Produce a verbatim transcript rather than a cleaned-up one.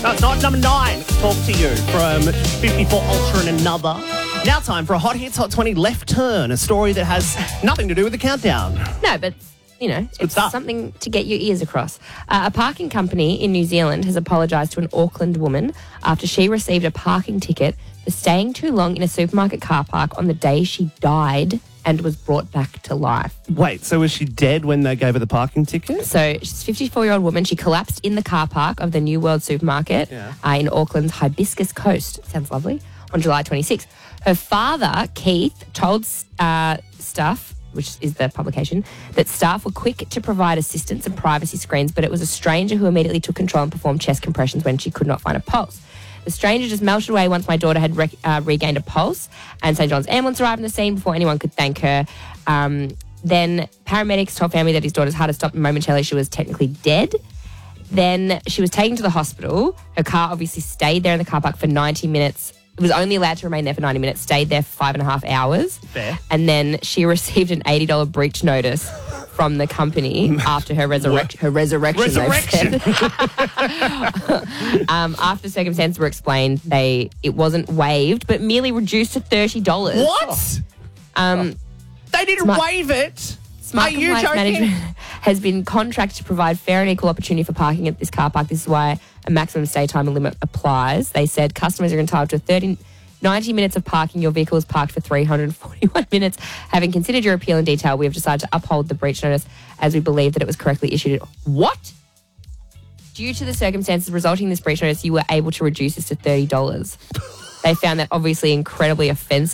That's not number nine. Talk to you from fifty-four Ultra and another. Now time for a Hot Hits Hot twenty Left Turn, a story that has nothing to do with the countdown. No, but, you know, good it's stuff. something to get your ears across. Uh, a parking company in New Zealand has apologised to an Auckland woman after she received a parking ticket for staying too long in a supermarket car park on the day she died and was brought back to life. Wait, so was she dead when they gave her the parking ticket? So she's a fifty-four-year-old woman. She collapsed in the car park of the New World supermarket Yeah. uh, in Auckland's Hibiscus Coast. Sounds lovely. On July twenty-sixth. Her father, Keith, told uh, Stuff, which is the publication, that staff were quick to provide assistance and privacy screens, but it was a stranger who immediately took control and performed chest compressions when she could not find a pulse. The stranger just melted away once my daughter had rec- uh, regained a pulse, and Saint John's ambulance arrived on the scene before anyone could thank her. Um, then paramedics told family that his daughter's heart had stopped momentarily. She was technically dead. Then she was taken to the hospital. Her car obviously stayed there in the car park for ninety minutes. It was only allowed to remain there for ninety minutes, stayed there for five and a half hours. Fair. And then she received an eighty dollars breach notice from the company after her, resurrec- her resurrection. Resurrection. they've said. um, after circumstances were explained, they it wasn't waived, but merely reduced to thirty dollars. What? Um, They didn't Smart- waive it. Smart Are you Compliance joking? Management has been contracted to provide fair and equal opportunity for parking at this car park. This is why a maximum stay time limit applies. They said customers are entitled to thirty, ninety minutes of parking. Your vehicle is parked for three hundred forty-one minutes. Having considered your appeal in detail, we have decided to uphold the breach notice as we believe that it was correctly issued. What? Due to the circumstances resulting in this breach notice, you were able to reduce this to thirty dollars. They found that obviously incredibly offensive.